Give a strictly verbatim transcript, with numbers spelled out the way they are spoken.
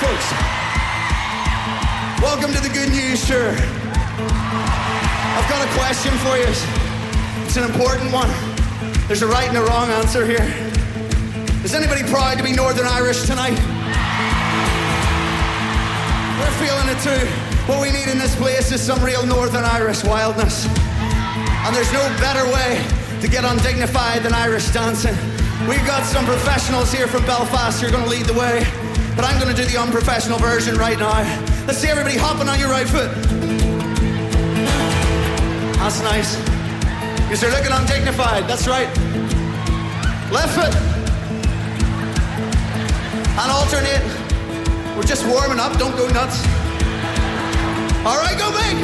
folks. Welcome to the Good News Tour. I've got a question for you. It's an important one. There's a right and a wrong answer here. Is anybody proud to be Northern Irish tonight? We're feeling it too. What we need in this place is some real Northern Irish wildness. And there's no better way to get undignified than Irish dancing. We've got some professionals here from Belfast who are going to lead the way, but I'm going to do the unprofessional version right now. Let's see everybody hopping on your right foot. That's nice. Because you're looking undignified, that's right. Left foot. And alternate. We're just warming up, don't go nuts. All right, go big.